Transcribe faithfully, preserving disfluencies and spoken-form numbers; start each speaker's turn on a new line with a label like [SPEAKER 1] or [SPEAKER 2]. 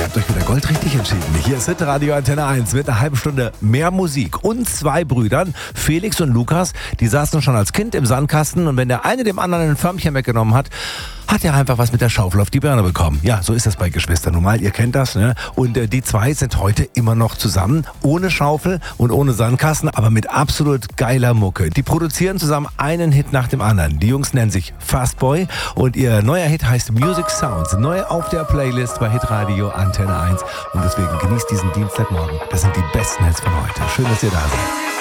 [SPEAKER 1] habt euch wieder goldrichtig entschieden. Hier ist Hitradio Antenne eins mit einer halben Stunde mehr Musik und zwei Brüdern, Felix und Lukas, die saßen schon als Kind im Sandkasten und wenn der eine dem anderen ein Förmchen weggenommen hat, hat er einfach was mit der Schaufel auf die Birne bekommen. Ja, so ist das bei Geschwistern nun mal, ihr kennt das, ne? Und äh, die zwei sind heute immer noch zusammen, ohne Schaufel und ohne Sandkasten, aber mit absolut geiler Mucke. Die produzieren zusammen einen Hit nach dem anderen. Die Jungs nennen sich Fastboy und ihr neuer Hit heißt Music Sounds, neu auf der Playlist bei Hitradio Antenne eins und deswegen genießt diesen Dienstagmorgen. Das sind die besten Hits von heute. Schön, dass ihr da seid.